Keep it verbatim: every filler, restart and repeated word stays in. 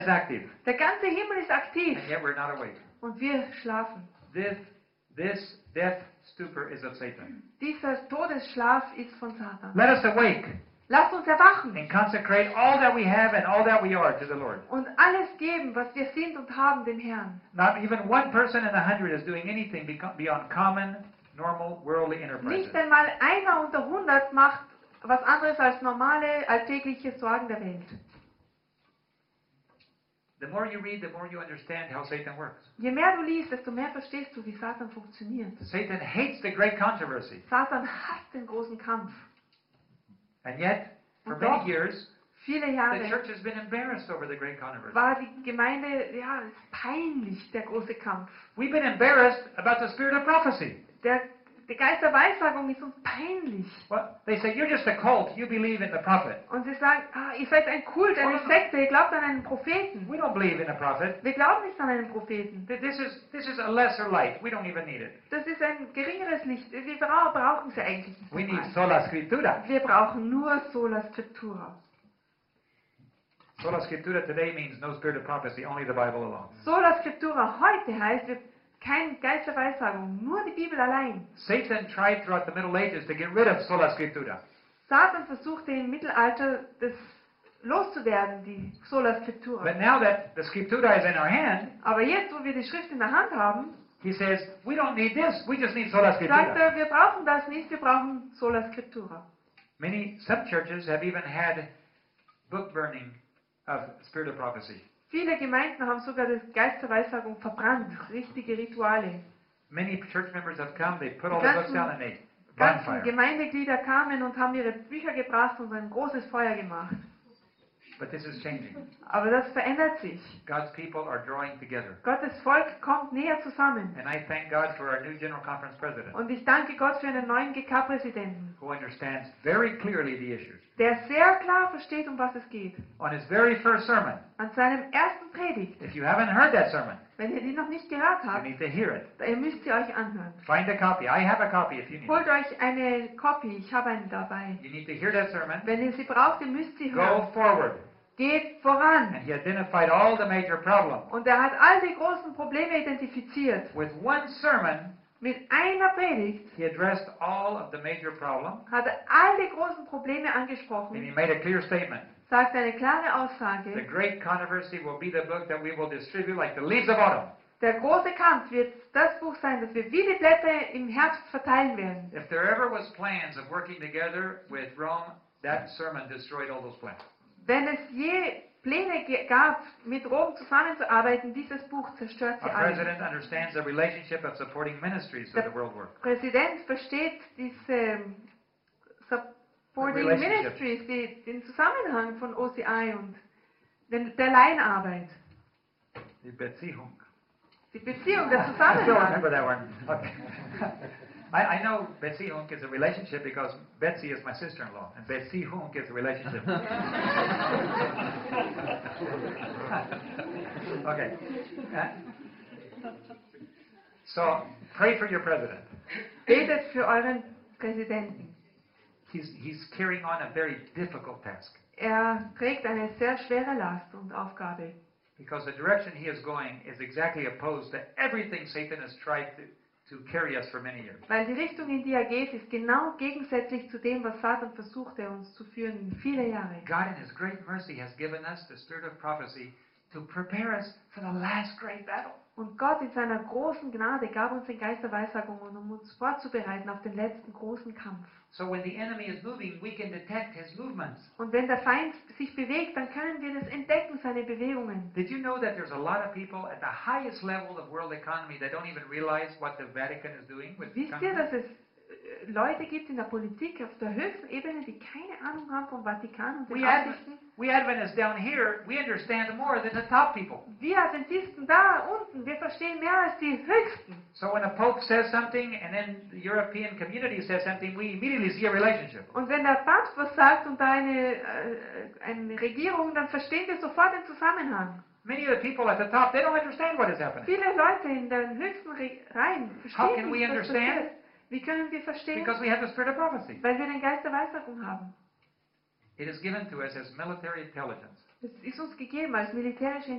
is active. Der ganze Himmel ist aktiv. And yet we're not awake. Und wir schlafen. This, this death stupor is of Satan. Dieser Todesschlaf ist von Satan. Let us awake Lasst uns erwachen and consecrate all that we have and all that we are to the Lord. und alles geben, was wir sind und haben, dem Herrn. Not even one person in a hundred is doing anything beco- beyond common, normal, worldly enterprises. Nicht einmal einer unter hundert macht was anderes als normale, alltägliche Sorgen der Welt. The more you read, the more you understand how Satan works. Je mehr du liest, desto mehr verstehst du, wie Satan funktioniert. Satan hates the great controversy. Satan hasst den großen Kampf. And yet, for Und many doch, years, viele the Jahre church has been embarrassed over the great controversy. war die Gemeinde, ja, es ist peinlich, der große Kampf. We've been embarrassed about the spirit of prophecy. Der, der Geist der Weissagung ist uns peinlich. Well, they say, you're just a cult. You believe in the prophet. Und sie sagen, ah, ihr seid ein Kult, eine Sekte, ihr glaubt an einen Propheten. We don't believe in a prophet. Wir glauben nicht an einen Propheten. Th- This is, this is a lesser light. We don't even need it. Das ist ein geringeres Licht. Wir bra- brauchen sie eigentlich nicht. We need einmal. sola scriptura. Wir brauchen nur Sola Scriptura. Sola scriptura today means no spirit of prophecy, only the Bible alone. Sola Scriptura heute heißt, wir kein Geist der Weissagung, nur die Bibel allein. Satan tried throughout the Middle Ages to get rid of sola scriptura. Satan versuchte im Mittelalter, das loszuwerden, die Sola Scriptura. But now that the scriptura is in our hand, Aber jetzt, wo wir die Schrift in der Hand haben, he says, we don't need this. We just need sola sagt scriptura. er, wir brauchen das nicht, wir brauchen Sola Scriptura. Many, some churches have even had book burning of spirit of prophecy. Viele Gemeinden haben sogar das Geist der Weissagung verbrannt, richtige Rituale. Many church members have come, they put all Die the books ganzen- down and they Die ganzen bonfire. Gemeindeglieder kamen und haben ihre Bücher gebracht und ein großes Feuer gemacht. But this is changing. Aber das verändert sich. God's people are drawing together. Gottes Volk kommt näher zusammen. And I thank God for our new General Conference President, Und ich danke Gott für einen neuen G K-Präsidenten, who understands very clearly the issues. der sehr klar versteht, um was es geht. On his very first sermon, An seinem ersten Predigt, if you haven't heard that sermon, wenn ihr die noch nicht gehört you habt, need to hear it. ihr müsst sie euch anhören. Find a copy. I have a copy if you need Holt it. euch eine Copy, ich habe einen dabei. You need to hear that sermon. Wenn ihr sie braucht, ihr müsst sie Go hören. forward. Geht voran. And he identified all the major problems. Und er hat all die großen Probleme identifiziert. With one sermon, Mit einer Predigt he addressed all of the major problems, hat er all die großen Probleme and he angesprochen, made a clear statement. sagt eine klare The Aussage. great controversy will be the book that we will distribute like the leaves of autumn. Der große Kampf wird das Buch sein, das wir wie die Blätter im Herbst verteilen werden. If there ever was plans of working together with Rome, that sermon destroyed all those plans. Wenn es je Pläne ge- gab, mit Rom zusammenzuarbeiten, dieses Buch zerstört sie Our alle. president understands the relationship of supporting ministries of the world work. Präsident versteht diese Supporting Relationship. Ministries, die, den Zusammenhang von O C I und den, der Laienarbeit, Die Beziehung. die Beziehung, der I still Zusammenhang. remember that one. Okay. I, I know Beziehung is a relationship because Betsy is my sister-in-law, and Beziehung is a relationship. Okay. Uh, So, pray for your president. Betet für euren Präsidenten. He's, he's carrying on a very difficult task Er trägt eine sehr schwere Last und Aufgabe. because the direction he is going is exactly opposed to everything Satan has tried to, to carry us for many years. Weil die Richtung, in die er geht, ist genau gegensätzlich zu dem, was Satan versuchte, uns zu führen, viele Jahre. God in his great mercy has given us the spirit of prophecy to prepare us for the last great battle. Und Gott in seiner großen Gnade gab uns den Geist der Weissagung, um uns vorzubereiten auf den letzten großen Kampf. So when the enemy is moving, we can detect his movements. Und wenn der Feind sich bewegt, dann können wir das entdecken, seine Bewegungen. Did you know that there's a lot of people at the highest level of world economy that don't even realize what the Vatican is doing with the Wisst ihr, economy? dass es äh, Leute gibt in der Politik auf der höchsten Ebene, die keine Ahnung haben vom Vatikan und den We, Advent, Aussichten? we Adventists down here, we understand more than the top people. Wir Adventisten da unten, wir verstehen mehr als die Höchsten. So when a pope says something and then the European community says something, we immediately see a relationship. Und wenn der Papst was sagt und da eine, äh, eine Regierung, dann verstehen wir sofort den Zusammenhang. Many of the people at the top, they don't understand what is happening. Viele Leute in den höchsten Re Reihen How verstehen can we nicht, was understand? passiert. Wie können wir verstehen? Because we have the spirit of prophecy. Weil wir den Geist der Weissagung haben. It is given to us as military intelligence. Es ist uns gegeben als militärische